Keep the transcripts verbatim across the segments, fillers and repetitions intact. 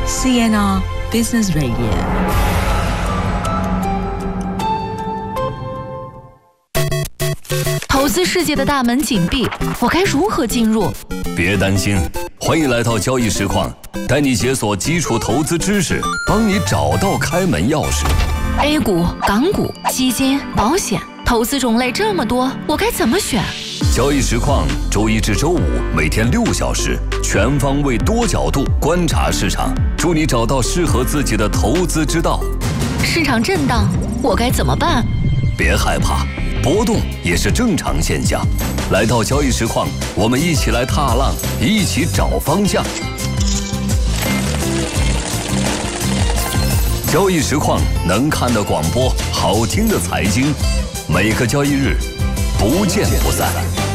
C N R Business Radio。 投资世界的大门紧闭，我该如何进入？ 别担心，欢迎来到交易实况，带你解锁基础投资知识，帮你找到开门钥匙。 A 股、港股、基金、保险，投资种类这么多，我该怎么选？ 交易实况周一至周五每天六小时，全方位多角度观察市场，助你找到适合自己的投资之道。 市场震荡，我该怎么办？ 别害怕，波动也是正常现象。来到交易实况，我们一起来踏浪，一起找方向。交易实况能看的广播，好听的财经，每个交易日不见不散。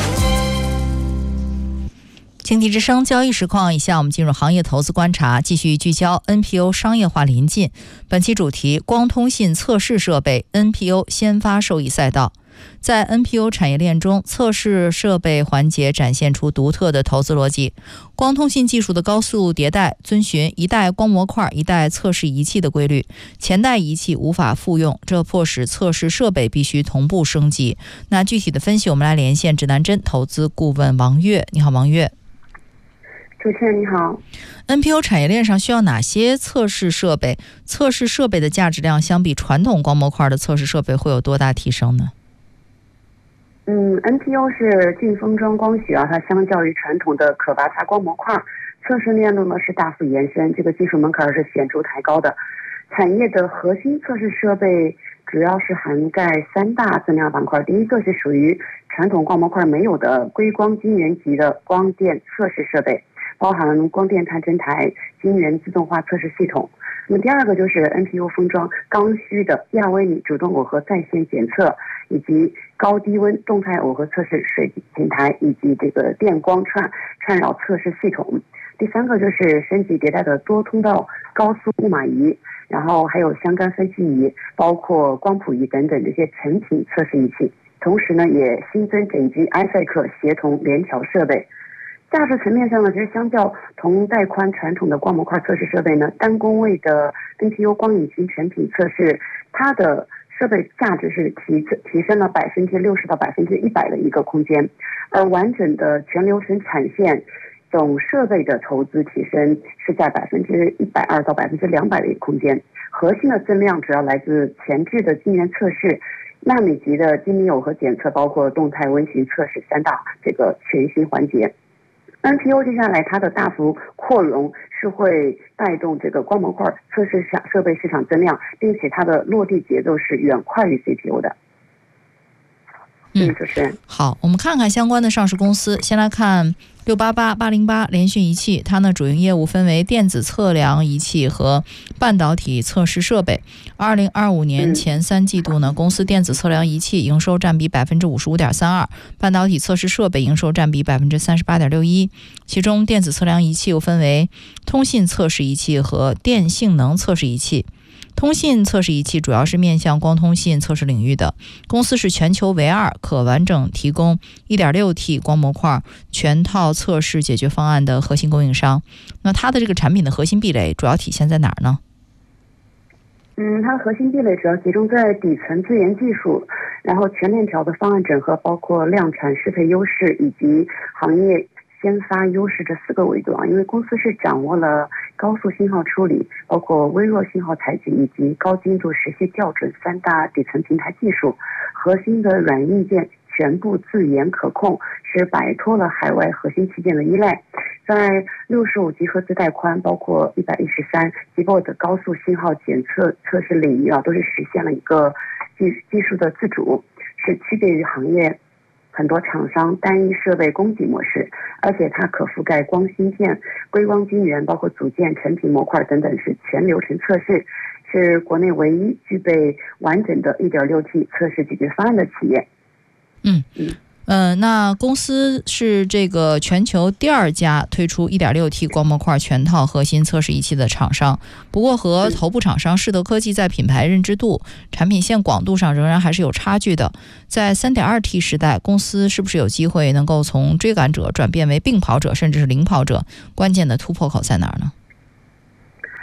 经济之声交易实况，以下我们进入行业投资观察，继续聚焦 N P O 商业化临近。本期主题：光通信测试设备 N P O 先发受益赛道。在 N P O 产业链中，测试设备环节展现出独特的投资逻辑。光通信技术的高速迭代，遵循一代光模块一代测试仪器的规律，前代仪器无法复用，这迫使测试设备必须同步升级。那具体的分析，我们来连线指南针投资顾问王悦。你好，王悦。 主持人你好。 N P O 产业链上需要哪些测试设备？测试设备的价值量相比传统光模块的测试设备会有多大提升呢？ 嗯 ，N P O 是近封装光学啊，它相较于传统的可拔插光模块，测试链路呢是大幅延伸，这个技术门槛是显著抬高的。产业的核心测试设备主要是涵盖三大增量板块，第一个是属于传统光模块没有的硅光晶圆级的光电测试设备，包含光电探针台、晶圆自动化测试系统。那么第二个就是 N P O 封装刚需的亚微米主动耦合在线检测，以及高低温动态耦合测试水平台，以及这个电光串串扰测试系统。第三个就是升级迭代的多通道高速雾码仪，然后还有相干分析仪，包括光谱仪等等这些成品测试仪器。同时呢，也新增整机 I S A C 协同联调设备。价值层面上呢，其实相较同带宽传统的光模块测试设备呢，单工位的 N P O 光引擎全品测试，它的设备价值是提提升了百分之六十到百分之一百的一个空间，而完整的全流程产线总设备的投资提升是在百分之一百二到百分之两百的一个空间。核心的增量主要来自前置的晶圆测试、纳米级的精密耦合检测，包括动态温型测试三大这个全新环节。N P O 接下来它的大幅扩容是会带动这个光模块测试市场设备市场增量，并且它的落地节奏是远快于 C P O 的。 嗯，主持人好，我们看看相关的上市公司。先来看六八八八零八联讯仪器，它呢主营业务分为电子测量仪器和半导体测试设备。二零二五年前三季度呢，公司电子测量仪器营收占比百分之五十五点三二，半导体测试设备营收占比百分之三十八点六一。其中电子测量仪器又分为通信测试仪器和电性能测试仪器。通信测试仪器主要是面向光通信测试领域的，公司是全球唯二可完整提供 一点六 T 光模块全套测试解决方案的核心供应商。那它的这个产品的核心壁垒主要体现在哪儿呢？ 嗯，它的核心壁垒主要集中在底层自研技术，然后全链条的方案整合，包括量产适配优势以及行业先发优势这四个维度啊。因为公司是掌握了高速信号处理，包括微弱信号采集以及高精度时系校准三大底层平台技术，核心的软硬件全部自研可控，是摆脱了海外核心器件的依赖。在六十五吉赫兹带宽，包括一百一十三 G B 的高速信号检测测试领域啊，都是实现了一个技技术的自主，是区别于行业很多厂商单一设备供给模式，而且它可覆盖光芯片、硅光晶圆，包括组件、成品模块等等，是全流程测试，是国内唯一具备完整的 一点六 T 测试解决方案的企业。 嗯嗯。呃，那公司是这个全球第二家推出 一点六 T 光模块全套核心测试仪器的厂商。不过和头部厂商世德科技在品牌认知度、产品线广度上仍然还是有差距的。在 三点二 T 时代，公司是不是有机会能够从追赶者转变为并跑者，甚至是领跑者？关键的突破口在哪儿呢？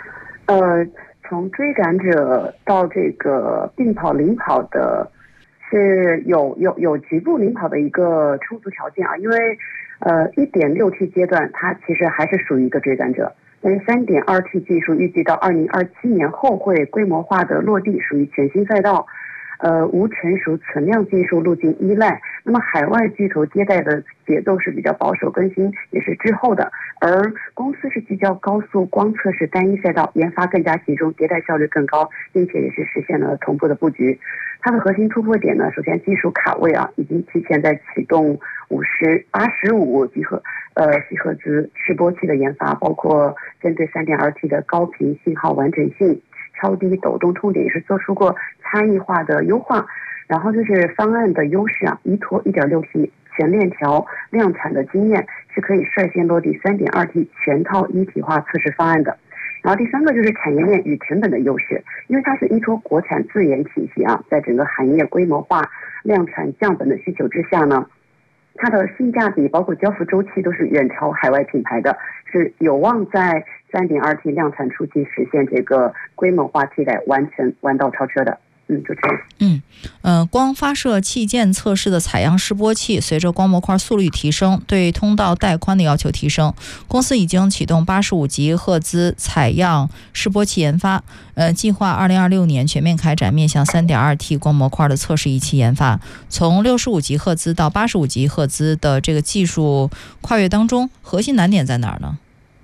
呃，从追赶者到这个并跑领跑的，是有有有局部领跑的一个充足条件啊，因为呃 一点六 T 阶段它其实还是属于一个追赶者，但是 三点二 T 技术预计到二零二七年后会规模化的落地，属于全新赛道。呃，无成熟存量技术路径依赖，那么海外巨头迭代的节奏是比较保守，更新也是滞后的，而公司是聚焦高速光测试单一赛道，研发更加集中，迭代效率更高，并且也是实现了同步的布局。它的核心突破点呢，首先技术卡位啊，已经提前在启动五十八十五吉赫呃吉赫兹示波器的研发，包括针对 三点二 T 的高频信号完整性、超低抖动痛点也是做出过差异化的优化。然后就是方案的优势啊，依托 一点六 T 全链条量产的经验，是可以率先落地 三点二 T 全套一体化测试方案的。然后第三个就是产业链与成本的优势，因为它是依托国产自研体系啊，在整个行业规模化量产降本的需求之下呢，它的性价比包括交付周期都是远超海外品牌的，是有望在 三点二 T 量产初期实现这个规模化替代，完成弯道超车的。嗯，就这样。 嗯，呃，光发射器件测试的采样示波器，随着光模块速率提升，对通道带宽的要求提升，公司已经启动八十五吉赫兹采样示波器研发，呃，计划二零二六年全面开展面向 三点二 T 光模块的测试仪器研发。从六十五吉赫兹到八十五吉赫兹的这个技术跨越当中，核心难点在哪儿呢？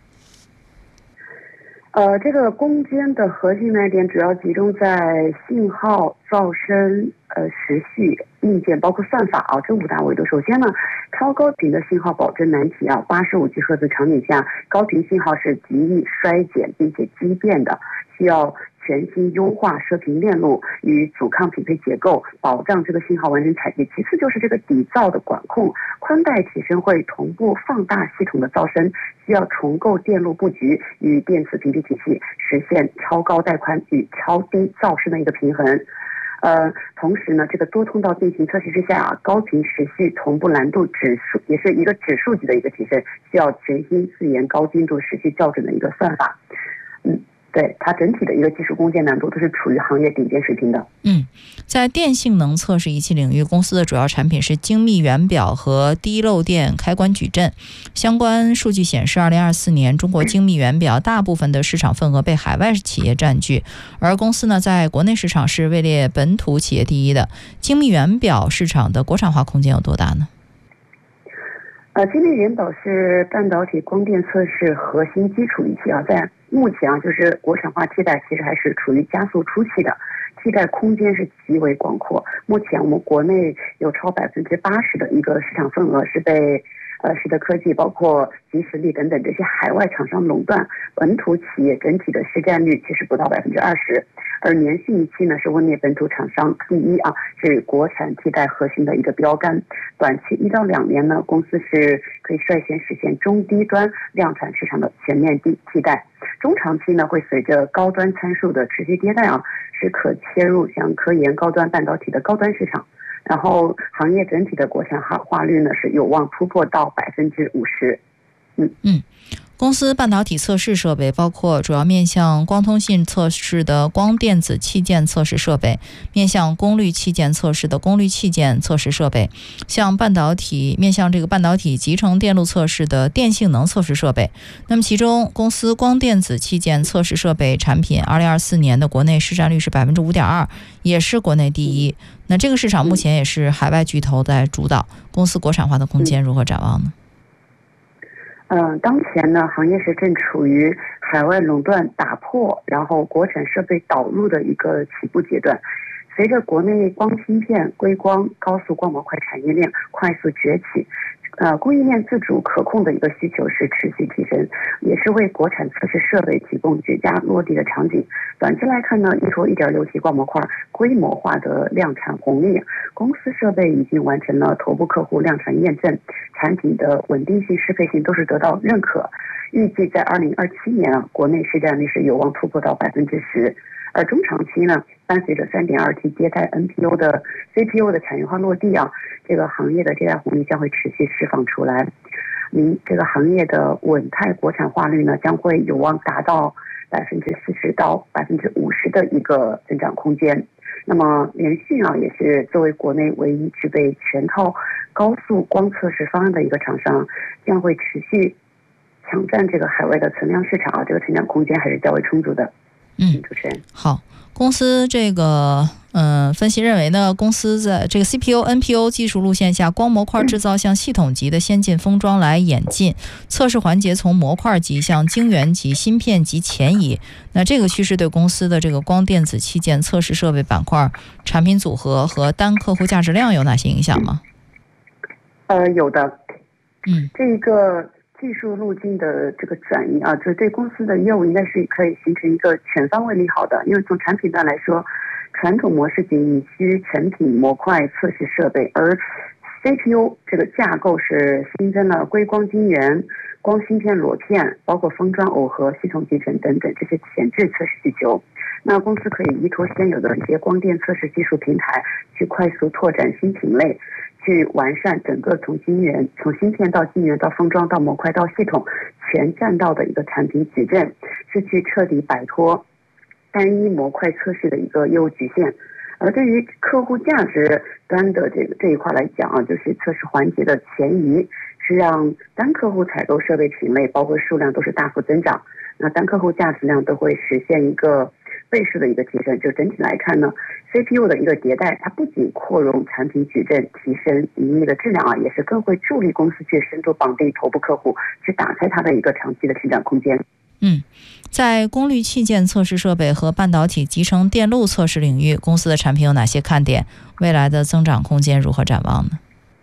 呃，这个攻坚的核心难点主要集中在信号、噪声、呃时序、硬件，包括算法啊这五大维度。首先呢，超高频的信号保证难题啊，八十五吉赫兹场景下，高频信号是极易衰减并且畸变的，需要全新优化射频链路与阻抗匹配结构，保障这个信号完整采集。其次就是这个底噪的管控，宽带提升会同步放大系统的噪声，需要重构电路布局与电磁屏蔽体系，实现超高带宽与超低噪声的一个平衡。呃，同时呢，这个多通道进行测试之下啊，高频时序同步难度指数也是一个指数级的一个提升，需要全新自研高精度时序校准的一个算法。嗯。对，它整体的一个技术攻坚难度都是处于行业顶尖水平的。 嗯，在电性能测试仪器领域，公司的主要产品是精密元表和低漏电开关矩阵。相关数据显示，二零二四年中国精密元表大部分的市场份额被海外企业占据，而公司呢，在国内市场是位列本土企业第一的。精密元表市场的国产化空间有多大呢？ 呃，精密元表是半导体光电测试核心基础仪器啊，在目前啊，就是国产化替代其实还是处于加速初期的，替代空间是极为广阔。目前我们国内有超百分之八十的一个市场份额是被呃实德科技、包括吉实力等等这些海外厂商垄断，本土企业整体的市占率其实不到百分之二十。而粘性仪器呢是位列本土厂商第一啊，是国产替代核心的一个标杆。短期一到两年呢，公司是可以率先实现中低端量产市场的全面替替代。中长期呢，会随着高端参数的持续迭代啊，是可切入像科研高端半导体的高端市场。然后行业整体的国产化率呢是有望突破到百分之五十。嗯嗯。公司半导体测试设备包括主要面向光通信测试的光电子器件测试设备，面向功率器件测试的功率器件测试设备，像半导体面向这个半导体集成电路测试的电性能测试设备。那么其中公司光电子器件测试设备产品二零二四年的国内市占率是 百分之五点二， 也是国内第一。那这个市场目前也是海外巨头在主导，公司国产化的空间如何展望呢？ 嗯、呃，当前呢，行业是正处于海外垄断打破，然后国产设备导入的一个起步阶段。随着国内光芯片、硅光、高速光模块产业链快速崛起，呃，供应链自主可控的一个需求是持续提升，也是为国产测试设备提供绝佳落地的场景。短期来看呢，依托 一点六 T 光模块规模化的量产红利，公司设备已经完成了头部客户量产验证，产品的稳定性、适配性都是得到认可。预计在二零二七年啊，国内市占率是有望突破到百分之十。而中长期呢，伴随着 三点二 T 迭代 N P U 的 C P U 的产业化落地啊，这个行业的迭代红利将会持续释放出来。您这个行业的稳态国产化率呢，将会有望达到百分之四十到百分之五十的一个增长空间。那么联讯啊，也是作为国内唯一具备全套高速光测试方案的一个厂商，将会持续抢占这个海外的存量市场啊，这个成长空间还是较为充足的。 嗯， 主持人好，公司这个嗯、呃、分析认为呢，公司在这个 C P U N P U 技术路线下，光模块制造向系统级的先进封装来演进，测试环节从模块级向晶圆级、芯片级前移。那这个趋势对公司的这个光电子器件测试设备板块产品组合和单客户价值量有哪些影响吗？ 呃，有的。 嗯， 这个技术路径的这个转移啊，这对公司的业务应该是可以形成一个全方位利好的。因为从产品端来说，传统模式仅需成品模块测试设备，而 C P U 这个架构是新增了硅光晶圆、光芯片裸片，包括封装耦合、系统集成等等这些前置测试需求。那公司可以依托现有的一些光电测试技术平台，去快速拓展新品类，去完善整个从晶圆、从芯片到晶圆到封装到模块到系统全栈道的一个产品矩阵，是去彻底摆脱单一模块测试的一个业务局限。而对于客户价值端的这个这一块来讲啊，就是测试环节的前移，是让单客户采购设备品类包括数量都是大幅增长，那单客户价值量都会实现一个倍数的一个提升。就整体来看呢， C P U 的一个迭代，它不仅扩容产品矩阵，提升盈利的质量啊，也是更会助力公司去深度绑定头部客户，去打开它的一个长期的成长空间。 嗯，在功率器件测试设备和半导体集成电路测试领域，公司的产品有哪些看点？未来的增长空间如何展望呢？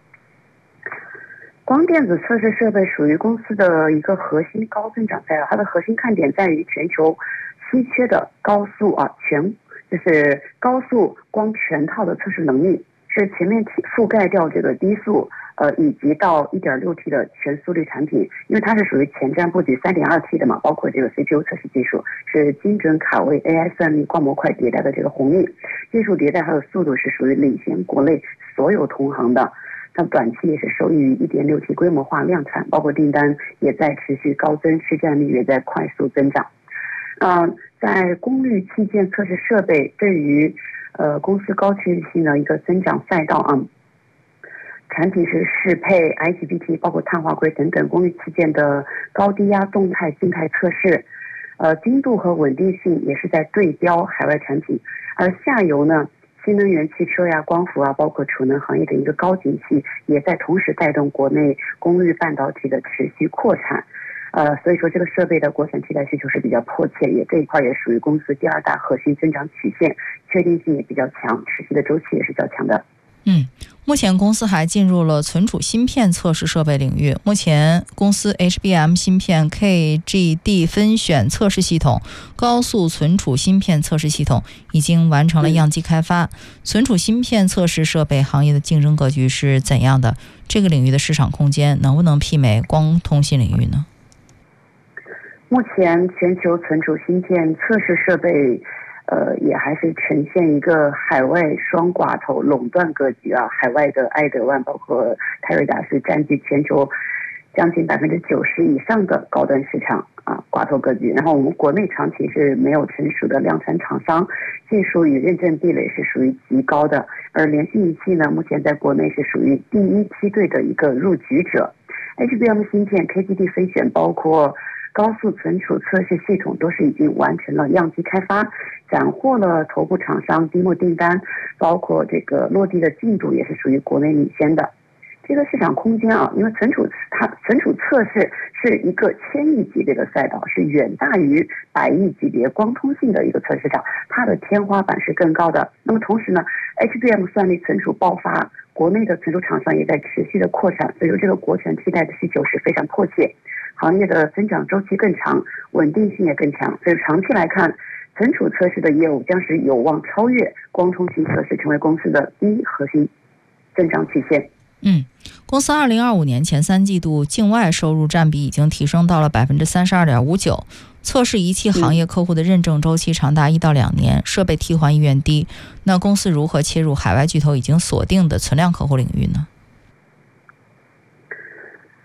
光电子测试设备属于公司的一个核心高增长赛道，它的核心看点在于全球稀缺的高速啊全就是高速光全套的测试能力，是全面覆盖掉这个低速呃以及到 一点六 T 的全速率产品。因为它是属于前瞻布局 三点二 T 的嘛，包括这个 C P U 测试技术是精准卡位 A I 算力光模块迭代的这个红利，技术迭代还有速度是属于领先国内所有同行的。那短期也是受益于 一点六 T 规模化量产，包括订单也在持续高增，市占率也在快速增长。嗯、呃，在功率器件测试设备对于呃公司高趋势性的一个增长赛道啊，产品是适配 I G B T 包括碳化硅等等功率器件的高低压动态静态测试，呃精度和稳定性也是在对标海外产品。而下游呢，新能源汽车呀、光伏啊，包括储能行业的一个高景气，也在同时带动国内功率半导体的持续扩产。呃，所以说这个设备的国产替代需求是比较迫切，也这一块也属于公司第二大核心增长曲线，确定性也比较强，持续的周期也是较强的。 嗯，目前公司还进入了存储芯片测试设备领域。目前公司 H B M 芯片 K G D 分选测试系统、高速存储芯片测试系统已经完成了样机开发。存储芯片测试设备行业的竞争格局是怎样的？这个领域的市场空间能不能媲美光通信领域呢？ 目前全球存储芯片测试设备呃，也还是呈现一个海外双寡头垄断格局啊。海外的爱德万包括泰瑞达是占据全球将近百分之九十以上的高端市场啊，寡头格局。然后我们国内长期是没有成熟的量产厂商，技术与认证壁垒是属于极高的。而联讯仪器呢，目前在国内是属于第一梯队的一个入局者。H B M 芯片 K G D 分选包括高速存储测试系统都是已经完成了样机开发，斩获了头部厂商 demo 订单，包括这个落地的进度也是属于国内领先的。这个市场空间啊，因为存储它存储测试是一个千亿级别的赛道，是远大于百亿级别光通信的一个测试市场，它的天花板是更高的。那么同时呢 H B M 算力存储爆发，国内的存储厂商也在持续的扩产，所以说这个国产替代的需求是非常迫切，行业的增长周期更长，稳定性也更强。所以长期来看，存储测试的业务将是有望超越光通信测试，成为公司的第一核心增长曲线。 嗯，公司二零二五年前三季度境外收入占比已经提升到了百分之三十二点五九。测试仪器行业客户的认证周期长达一到两年，设备替换意愿低。那公司如何切入海外巨头已经锁定的存量客户领域呢？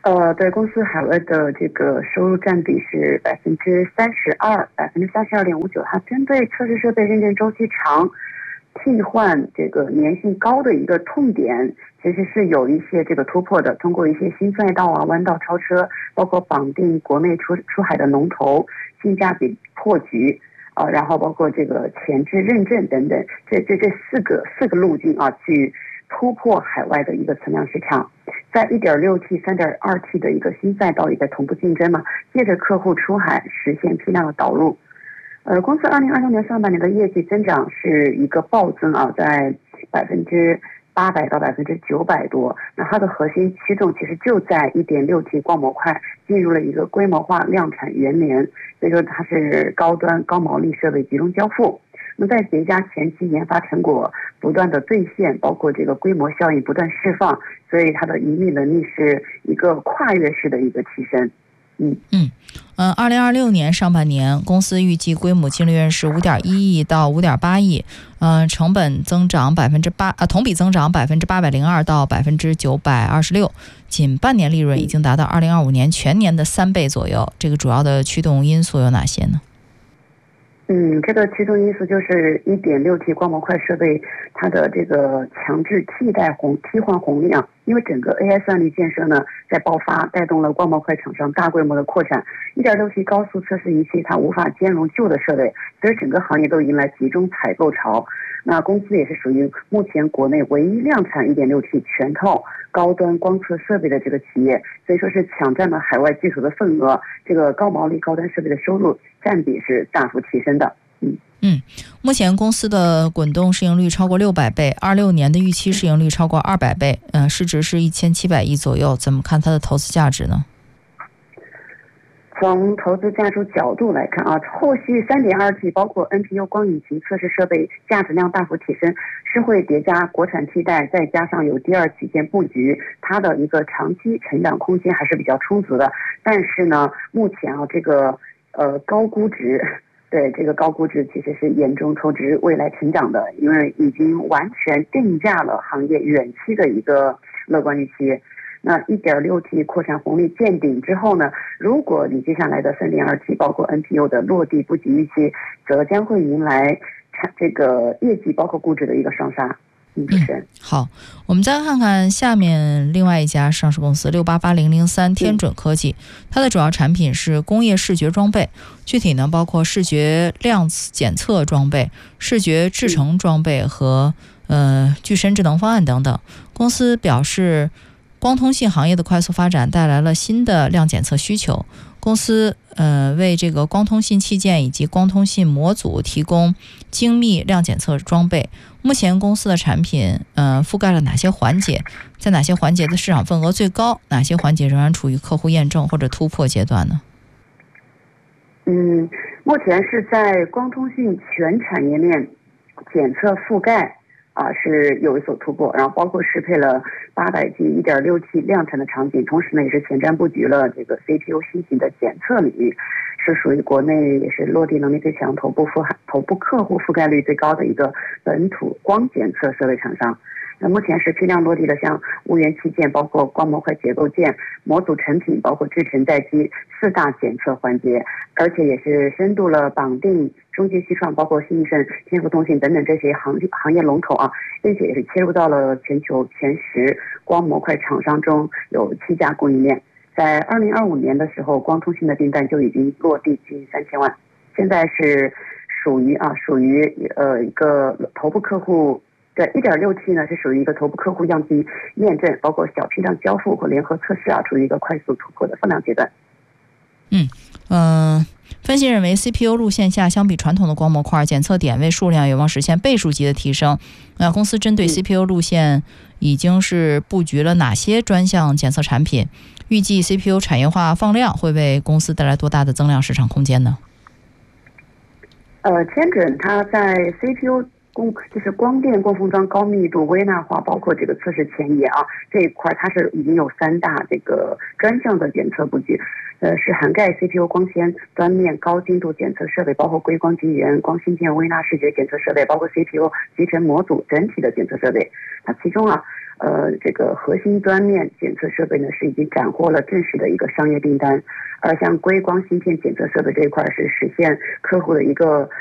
呃，对，公司海外的这个收入占比是百分之三十二，百分之三十二点五九。它针对测试设备认证周期长、替换这个粘性高的一个痛点，其实是有一些这个突破的。通过一些新赛道啊、弯道超车，包括绑定国内出出海的龙头、性价比破局啊、呃，然后包括这个前置认证等等，这这这四个四个路径啊，去突破海外的一个存量市场。在 一点六 T、三点二 T 的一个新赛道也在同步竞争嘛，借着客户出海实现批量的导入。呃，公司二零二六年上半年的业绩增长是一个暴增啊，在百分之八百到百分之九百多。那它的核心驱动其实就在 一点六 T 光模块进入了一个规模化量产元年，所以说它是高端高毛利设备集中交付。那在叠加前期研发成果不断的兑现，包括这个规模效应不断释放，所以它的盈利能力是一个跨越式的一个提升。嗯嗯嗯，二零二六年上半年，公司预计规模净利润是五点一亿到五点八亿，嗯、呃，成本增长百分之八，呃，同比增长百分之八百零二到百分之九百二十六，仅半年利润已经达到二零二五年全年的三倍左右。这个主要的驱动因素有哪些呢？ 嗯，这个驱动因素就是 一点六 T 光模块设备它的这个强制替代红替换红利啊，因为整个 A I 算力建设呢在爆发，带动了光模块厂商大规模的扩产。一点六 T 高速测试仪器它无法兼容旧的设备，所以整个行业都迎来集中采购潮。那公司也是属于目前国内唯一量产 一点六 T 全套高端光测设备的这个企业，所以说是抢占了海外技术的份额，这个高毛利高端设备的收入占比是大幅提升的。嗯嗯，目前公司的滚动市盈率超过六百倍，二六年的预期市盈率超过二百倍，嗯、呃，市值是一千七百亿左右。怎么看它的投资价值呢？ 从投资价值角度来看啊，后续 三点二 T 包括 N P U 光引擎测试设备价值量大幅提升，是会叠加国产替代，再加上有第二曲线布局，它的一个长期成长空间还是比较充足的。但是呢，目前啊这个呃高估值，对这个高估值其实是严重透支未来成长的，因为已经完全定价了行业远期的一个乐观预期。那 一点六 T 扩产红利见顶之后呢，如果你接下来的 三点二 T 包括 N P U 的落地布局预期，则将会迎来产这个业绩包括估值的一个双杀。嗯， 嗯，好，我们再看看下面另外一家上市公司六八八零零三天准科技，它的主要产品是工业视觉装备，具体呢包括视觉量检测装备、视觉制成装备和呃具身智能方案等等。公司表示，光通信行业的快速发展带来了新的量检测需求，公司呃为这个光通信器件以及光通信模组提供精密量检测装备。目前公司的产品呃覆盖了哪些环节？在哪些环节的市场份额最高？哪些环节仍然处于客户验证或者突破阶段呢？ 嗯，目前是在光通信全产业链检测覆盖啊是有所突破，然后包括适配了八百 G、一点六 T 量产的场景，同时呢也是前瞻布局了这个 C P U 新型的检测领域，是属于国内也是落地能力最强、头部覆头部客户覆盖率最高的一个本土光检测设备厂商。那目前是批量落地的像无源器件，包括光模块结构件、模组成品，包括制程待机四大检测环节，而且也是深度了绑定中基西创，包括新盛、天福通信等等这些行行业龙头啊，并且也是切入到了全球前十光模块厂商中有七家供应链。在二零二五年的时候，光通信的订单就已经落地近三千万，现在是属于啊属于呃一个头部客户。对 一点六 T 呢是属于一个头部客户样机验证，包括小批量交付和联合测试啊，处于一个快速突破的分量阶段。 嗯嗯、呃，分析认为 C P U 路线下相比传统的光模块，检测点位数量有望实现倍数级的提升。那公司针对 C P U 路线已经是布局了哪些专项检测产品？预计 C P U 产业化放量会为公司带来多大的增量市场空间呢？ 呃，天准它在 C P U 光就是光电过封装高密度微纳化，包括这个测试前沿啊这一块，它是已经有三大这个专项的检测布局，呃，是涵盖 C P U 光纤端面高精度检测设备，包括硅光晶圆、光芯片微纳视觉检测设备，包括 C P U 集成模组整体的检测设备。它其中啊，呃，这个核心端面检测设备呢是已经斩获了正式的一个商业订单，而像硅光芯片检测设备这一块是实现客户的一个